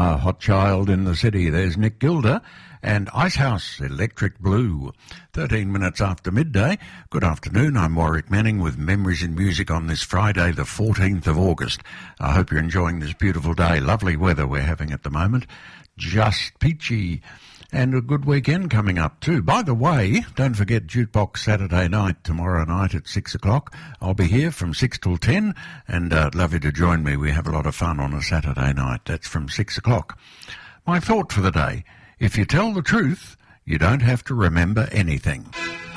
Hot Child in the City. There's Nick Gilder and Icehouse, Electric Blue. 13 minutes after midday. Good afternoon, I'm Warwick Manning with Memories in Music on this Friday, the 14th of August. I hope you're enjoying this beautiful day. Lovely weather we're having at the moment. Just peachy. And a good weekend coming up too. By the way, don't forget Jukebox Saturday night, tomorrow night at 6 o'clock. I'll be here from 6 till 10, and I'd love you to join me. We have a lot of fun on a Saturday night. That's from 6 o'clock. My thought for the day: if you tell the truth, you don't have to remember anything.